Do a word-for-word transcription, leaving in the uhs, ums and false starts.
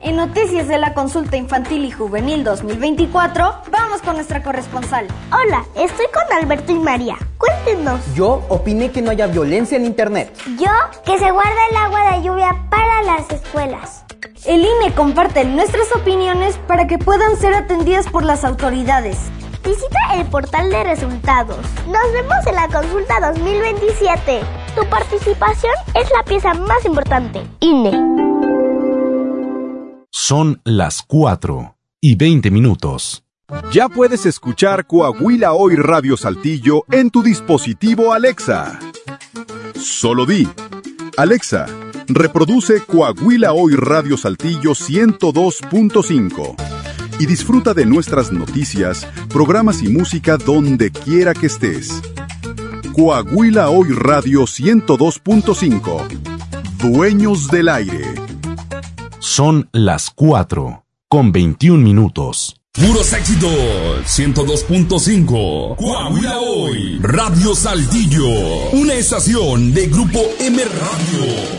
En Noticias de la Consulta Infantil y Juvenil dos mil veinticuatro, vamos con nuestra corresponsal. Hola, estoy con Alberto y María. Cuéntenos. Yo opiné que no haya violencia en internet. Yo, que se guarde el agua de lluvia para las escuelas. El I N E comparte nuestras opiniones para que puedan ser atendidas por las autoridades. Visita el portal de resultados. Nos vemos en la consulta dos mil veintisiete. Tu participación es la pieza más importante. I N E. Son las cuatro y veinte minutos. Ya puedes escuchar Coahuila Hoy Radio Saltillo en tu dispositivo Alexa. Solo di: Alexa, reproduce Coahuila Hoy Radio Saltillo ciento dos punto cinco y disfruta de nuestras noticias, programas y música donde quiera que estés. Coahuila Hoy Radio ciento dos punto cinco. Dueños del aire. Son las cuatro con veintiún minutos. Puros éxitos, ciento dos punto cinco. Coahuila Hoy, Radio Saltillo. Una estación de Grupo M Radio.